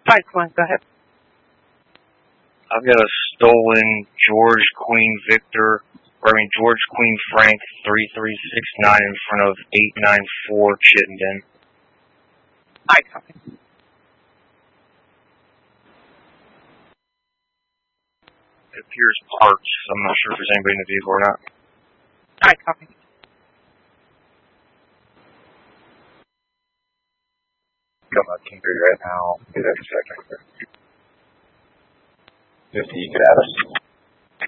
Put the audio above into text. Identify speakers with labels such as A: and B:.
A: Hi, Glenn, go ahead.
B: I've got a stolen George Queen Frank 3369 in front of 894 Chittenden.
A: Hi, copy.
B: It appears parked, so I'm not sure if there's anybody in the vehicle or not.
A: Hi, copy.
C: Come up King 3 right now. Be there in a second. 50, you could have us.